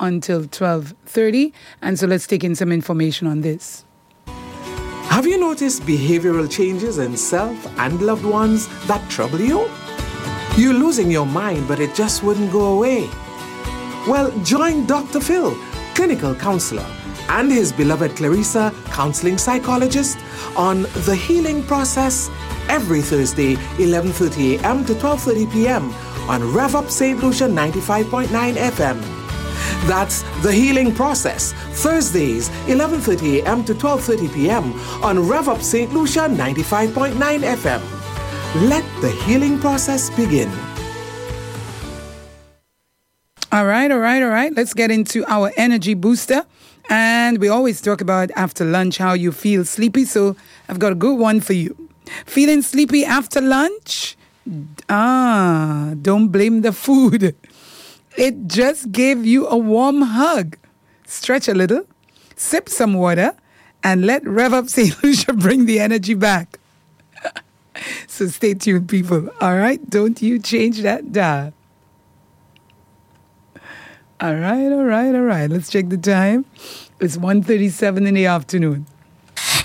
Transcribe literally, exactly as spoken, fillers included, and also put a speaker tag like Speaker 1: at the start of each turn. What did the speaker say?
Speaker 1: until twelve thirty. And so let's take in some information on this.
Speaker 2: Have you noticed behavioral changes in self and loved ones that trouble you? You're losing your mind, but it just wouldn't go away. Well, join Doctor Phil, clinical counselor, and his beloved Clarissa, counseling psychologist, on The Healing Process every Thursday, eleven thirty a.m. to twelve thirty p.m. on Rev Up Saint Lucia ninety-five point nine F M. That's The Healing Process, Thursdays, eleven thirty a.m. to twelve thirty p.m. on Rev Up Saint Lucia ninety-five point nine F M. Let the healing process begin.
Speaker 1: All right, all right, all right. Let's get into our energy booster. And we always talk about after lunch how you feel sleepy. So I've got a good one for you. Feeling sleepy after lunch? Ah, don't blame the food. It just gave you a warm hug. Stretch a little, sip some water, and let Rev Up Saint Lucia bring the energy back. So stay tuned, people. All right? Don't you change that dial. All right, all right, all right. Let's check the time. It's one thirty-seven in the afternoon.